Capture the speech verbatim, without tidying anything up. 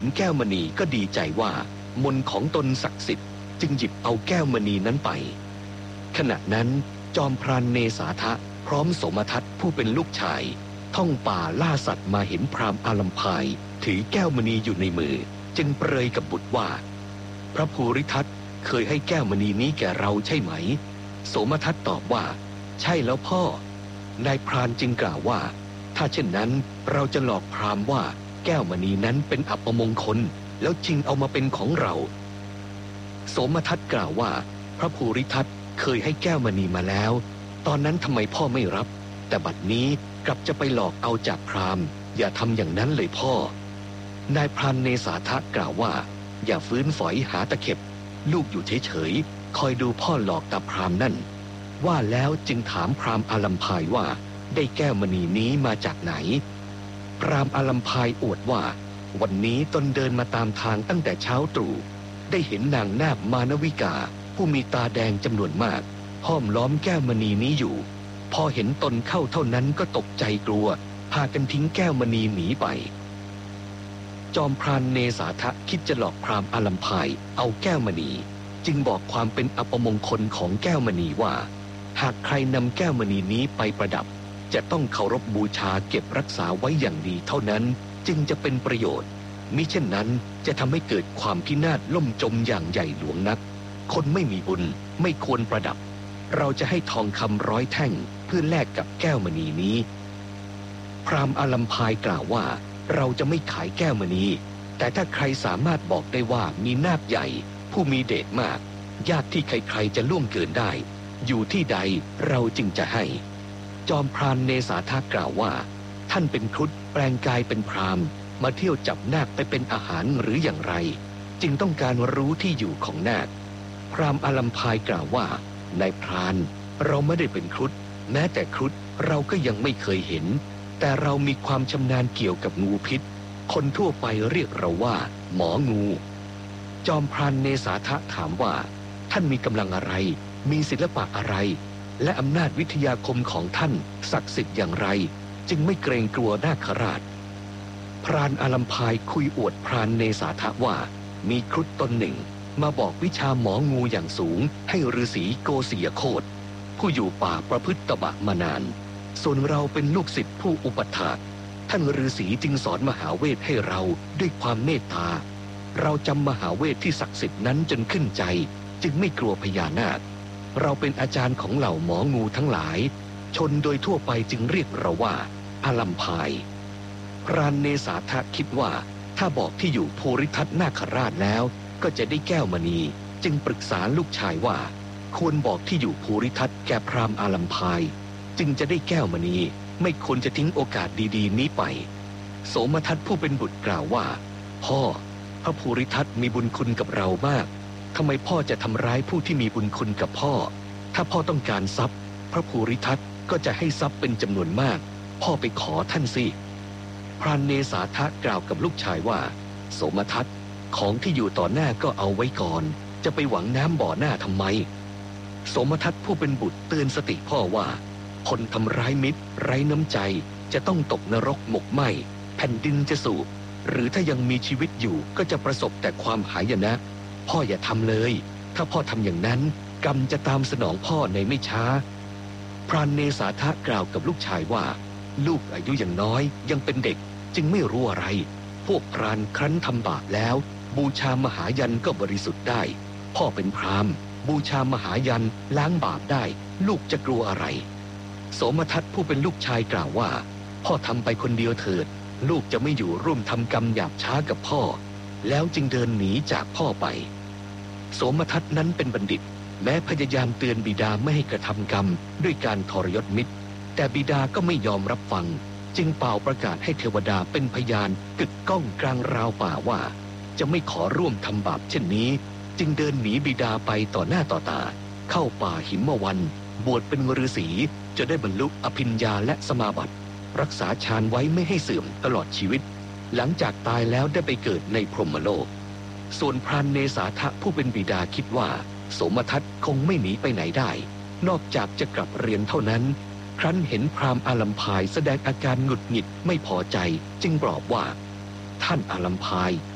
แก้วมณีก็ดีใจว่ามนต์ของตนศักดิ์สิทธิ์จึงหยิบเอาแก้วมณีนั้นไปขณะนั้นจอมพรานเนสาทะพร้อมโสมทัศน์ผู้เป็นลูกชายท่องป่าล่าสัตว์มาเห็นพราหมณ์อาลัมพายถือแก้วมณีอยู่ในมือจึงเปรยกับบุตรว่าพระภูริทัตเคยให้แก้วมณีนี้แก่เราใช่ไหมโสมทัศน์ตอบว่าใช่แล้วพ่อนายพรานจึงกล่าวว่าถ้าเช่นนั้นเราจะหลอกพราหมณ์ว่าแก้วมณีนั้นเป็นอัปมงคลแล้วชิงเอามาเป็นของเราโสมทัศน์กล่าวว่าพระภูริทัตเคยให้แก้วมณีมาแล้วตอนนั้นทำไมพ่อไม่รับแต่บัดนี้กลับจะไปหลอกเอาจากพราหมณ์อย่าทำอย่างนั้นเลยพ่อนายพรานเนสาทะกล่าวว่าอย่าฟื้นฝอยหาตะเข็บลูกอยู่เฉยๆคอยดูพ่อหลอกตาพราหมณ์นั่นว่าแล้วจึงถามพราหมณ์อาลัมพายว่าได้แก้วมณีนี้มาจากไหนพราหมณ์อาลัมพายอวดว่าวันนี้ตนเดินมาตามทางตั้งแต่เช้าตรู่ได้เห็นนางนาคมานวิกาผู้มีตาแดงจำนวนมากห้อมล้อมแก้วมณีนี้อยู่พอเห็นตนเข้าเท่านั้นก็ตกใจกลัวพากันทิ้งแก้วมณีหนีไปจอมพรานเนสาทะคิดจะหลอกพราหมณ์อาลัมพายเอาแก้วมณีจึงบอกความเป็นอัปมงคลของแก้วมณีว่าหากใครนำแก้วมณีนี้ไปประดับจะต้องเคารพบูชาเก็บรักษาไว้อย่างดีเท่านั้นจึงจะเป็นประโยชน์มิเช่นนั้นจะทำให้เกิดความพินาศล่มจมอย่างใหญ่หลวงนักคนไม่มีบุญไม่ควรประดับเราจะให้ทองคำร้อยแท่งเพื่อแลกกับแก้วมณีนี้พราหมณ์อาลัมพายกล่าวว่าเราจะไม่ขายแก้วมณีแต่ถ้าใครสามารถบอกได้ว่ามีนาคใหญ่ผู้มีเดชมากญาติที่ใครๆจะล่วงเกินได้อยู่ที่ใดเราจึงจะให้จอมพรานเนสาทะกล่าวว่าท่านเป็นครุฑแปลงกายเป็นพราหมณ์มาเที่ยวจับนาคไปเป็นอาหารหรืออย่างไรจึงต้องการรู้ที่อยู่ของนาคพราหมณ์อาลัมพายกล่าวว่านายพรานเราไม่ได้เป็นครุฑแม้แต่ครุฑเราก็ยังไม่เคยเห็นแต่เรามีความชำนาญเกี่ยวกับงูพิษคนทั่วไปเรียกเราว่าหมองูจอมพรานเนสาทะถามว่าท่านมีกำลังอะไรมีศิลปะอะไรและอำนาจวิทยาคมของท่านศักดิ์สิทธิ์อย่างไรจึงไม่เกรงกลัวนาคราชพรานอาลัมพายคุยอวดพรานเนสาทะว่ามีครุฑตนหนึ่งมาบอกวิชาหมองูอย่างสูงให้ฤาษีโกศิยโคตผู้อยู่ป่าประพฤติตบะมานานส่วนเราเป็นลูกศิษย์ผู้อุปถากท่านฤาษีจึงสอนมหาเวทให้เราด้วยความเมตตาเราจำมหาเวทที่ศักดิ์สิทธิ์นั้นจนขึ้นใจจึงไม่กลัวพญานาคเราเป็นอาจารย์ของเหล่าหมองูทั้งหลายชนโดยทั่วไปจึงเรียกเราว่าอาลัมพายพรานเนสาทะคิดว่าถ้าบอกที่อยู่ภูริทัตนาคราชแล้วก็จะได้แก้วมณีจึงปรึกษาลูกชายว่าควรบอกที่อยู่ภูริทัตแก่พราหมณ์อาลัมพายจึงจะได้แก้วมณีไม่ควรจะทิ้งโอกาสดีๆนี้ไปโสมทัตผู้เป็นบุตรกล่าวว่าพ่อพระภูริทัตมีบุญคุณกับเรามากทำไมพ่อจะทำร้ายผู้ที่มีบุญคุณกับพ่อถ้าพ่อต้องการทรัพย์พระภูริทัตก็จะให้ทรัพย์เป็นจำนวนมากพ่อไปขอท่านสิพรานเนสาทะกล่าวกับลูกชายว่าโสมทัตของที่อยู่ต่อหน้าก็เอาไว้ก่อนจะไปหวังน้ำบ่อหน้าทำไมโสมทัตผู้เป็นบุตรเตือนสติพ่อว่าคนทำร้ายมิตรไร้น้ำใจจะต้องตกนรกหมกไหม้แผ่นดินจะสูบหรือถ้ายังมีชีวิตอยู่ก็จะประสบแต่ความหายนะพ่ออย่าทำเลยถ้าพ่อทำอย่างนั้นกรรมจะตามสนองพ่อในไม่ช้าพรานเนสาทะกล่าวกับลูกชายว่าลูกอายุยังน้อยยังเป็นเด็กจึงไม่รู้อะไรพวกพรานครั้นทำบาปแล้วบูชามหายันก็บริสุทธิ์ได้พ่อเป็นพราหมณ์บูชามหายันล้างบาปได้ลูกจะกลัวอะไรโสมทัตผู้เป็นลูกชายกล่าวว่าพ่อทำไปคนเดียวเถิดลูกจะไม่อยู่ร่วมทำกรรมหยาบช้ากับพ่อแล้วจึงเดินหนีจากพ่อไปโสมทัตนั้นเป็นบัณฑิตแม้พยายามเตือนบิดาไม่ให้กระทำกรรมด้วยการทรยศมิตรแต่บิดาก็ไม่ยอมรับฟังจึงเป่าประกาศให้เทวดาเป็นพยานกึกก้องกลางราวป่าว่าจะไม่ขอร่วมทำบาปเช่นนี้จึงเดินหนีบิดาไปต่อหน้าต่อตาเข้าป่าหิมวันบวชเป็นฤาษีจะได้บรรลุอภิญญาและสมาบัติรักษาฌานไว้ไม่ให้เสื่อมตลอดชีวิตหลังจากตายแล้วได้ไปเกิดในพรหมโลกส่วนพรานเนสาทะผู้เป็นบิดาคิดว่าโสมทัตคงไม่หนีไปไหนได้นอกจากจะกลับเรียนเท่านั้นครั้นเห็นพราหมณ์อาลัมพายแสดงอาการหงุดหงิดไม่พอใจจึงบอกว่าท่านอาลัมพาย